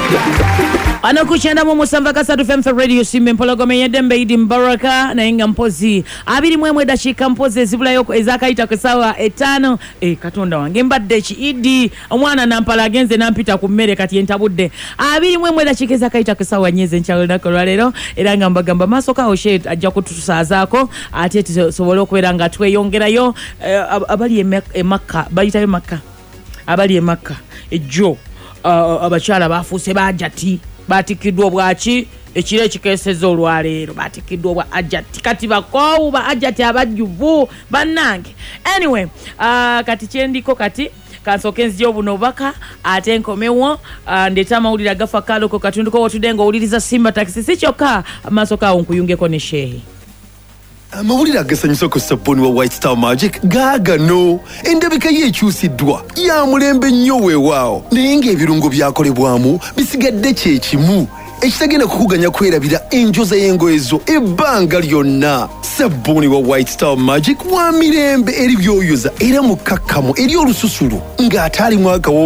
Anakuchenda mu musamba kasatu FM radio simbe mpologome yedembe idi mbaraka na inga mpozi abiri mwemwe dashika mpozi ezibula yoko ezakaita kusawa 5 katonda wange mbadde chi idi omwana nampala agenze nampita ku mmere kati entabudde abiri mwemwe dashika ezakaita kusawa nyeze nchawenda ko lero era nga mbagamba masoka oshe ajja kutusazaako ate tusobole okubeera nga tweyongerayo abali emakka bayitayo makka abali emakka ejjo abakyala bafuuse bajati batikidwa bwachi ekire kikeseza olwaleero batikidwa bwa ajati kati bakowu ba ajati abajjuvu bannange anyway kati kyendiko kati kansokenzi obuno baka ate nkomewo ndeta mawulira gafa kalo ko katunduko wotudenga owuliriza Simba Taxi sichoka amasoka onkuyungeko ne shehe amawulira agasanyusa ku sabuni wa White Star Magic gaagano endabika yekyusiddwa ya mulembe nnyo weewaawo naye ng'ebirungo byakolebwamu bisigadde kyekimu ekitagenda kukuganya kwerabira enjoza y'engoye zo ebbanga lyonna. Sabuni wa White Star Magic wa mirembe eri byoyoza era mukakkamu eri olususulu ng'ate alimu akawo